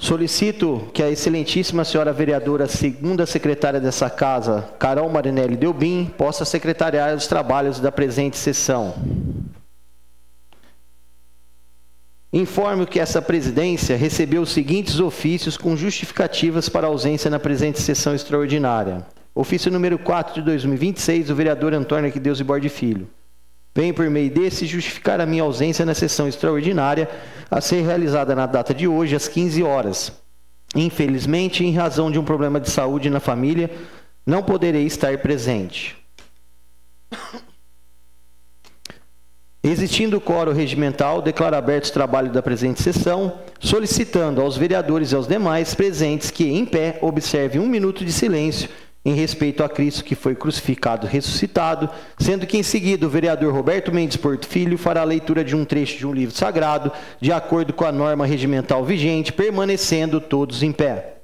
Solicito que a excelentíssima senhora vereadora, segunda secretária dessa casa, Carol Marinelli Delbim, possa secretariar os trabalhos da presente sessão. Informo que essa presidência recebeu os seguintes ofícios com justificativas para ausência na presente sessão extraordinária. Ofício número 4 de 2026, do vereador Antônio Aquedeus Ibordi Filho. Venho por meio desse justificar a minha ausência na sessão extraordinária a ser realizada na data de hoje, às 15 horas. Infelizmente, em razão de um problema de saúde na família, não poderei estar presente. Existindo quórum regimental, declaro aberto o trabalho da presente sessão, solicitando aos vereadores e aos demais presentes que, em pé, observem 1 minuto de silêncio em respeito a Cristo que foi crucificado e ressuscitado, sendo que em seguida o vereador Roberto Mendes Porto Filho fará a leitura de um trecho de um livro sagrado, de acordo com a norma regimental vigente, permanecendo todos em pé.